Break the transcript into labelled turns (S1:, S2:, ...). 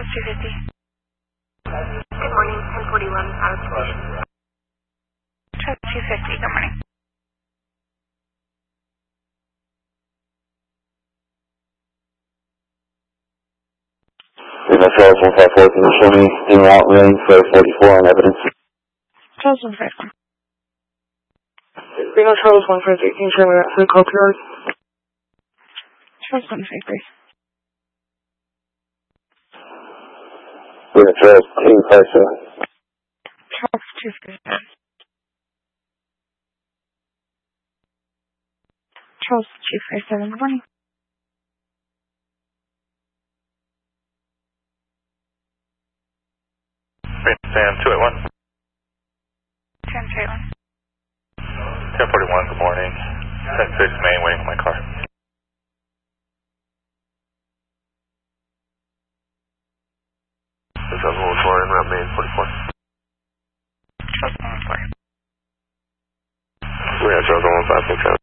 S1: Charles 250.
S2: Good morning, 1041 out of station.
S1: Charles 250, good morning.
S3: Charles 154, can you show me in route range for 44 on evidence?
S1: Charles 154.
S4: Reno Charles 153, can you show me that for the call period?
S1: Charles 153.
S3: Reno Charles 257.
S1: Charles 257. Charles 257, good morning.
S5: Sam 281.
S1: Sam 281.
S5: 1041, good morning. 10-6 Main, waiting for my car.
S3: This is 114 en route Main 44.
S1: Charles 114.
S3: Yeah, Charles 156.